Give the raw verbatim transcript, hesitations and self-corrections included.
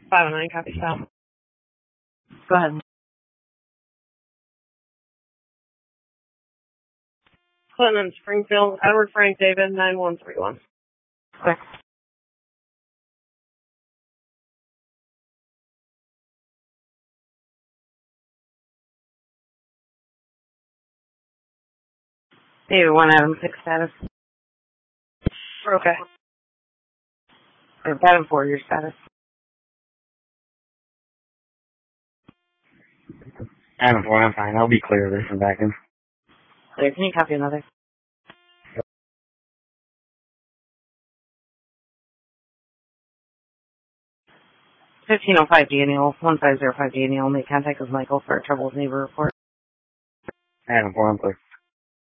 five oh nine, copy stop. Go ahead. Clinton, Springfield, Edward Frank David, nine one three one. Quick. David one, Adam six status. Okay. Or Adam four, your status. Adam four, I'm fine. I'll be clear of this and back in. Clear. Can you copy another? fifteen oh five Daniel, one five zero five Daniel. Make contact with Michael for a troubled neighbor report. Adam four, I'm clear.